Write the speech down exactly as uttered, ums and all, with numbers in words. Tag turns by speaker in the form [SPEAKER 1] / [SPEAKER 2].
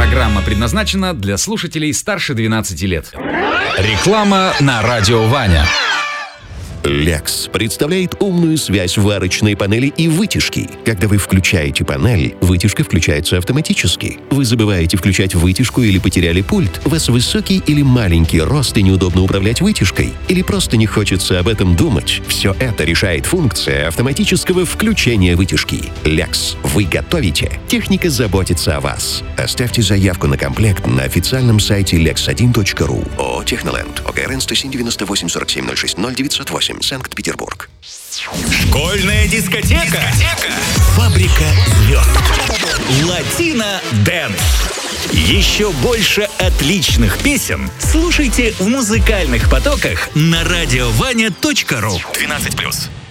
[SPEAKER 1] Программа предназначена для слушателей старше двенадцати лет. Реклама на радио Ваня.
[SPEAKER 2] Lex представляет умную связь варочной панели и вытяжки. Когда вы включаете панель, вытяжка включается автоматически. Вы забываете включать вытяжку или потеряли пульт. У вас высокий или маленький рост и неудобно управлять вытяжкой. Или просто не хочется об этом думать. Все это решает функция автоматического включения вытяжки. Lex. Вы готовите. Техника заботится о вас. Оставьте заявку на комплект на официальном сайте лекс один точка ру. ООО «Техноленд». ОГРН сто семь девяносто восемь сорок семь ноль шесть ноль девятьсот восемь. Санкт-Петербург.
[SPEAKER 3] Школьная дискотека. дискотека. Фабрика звезд. Латино Дэнс. Еще больше отличных песен слушайте в музыкальных потоках на радиованя точка ру. двенадцать плюс.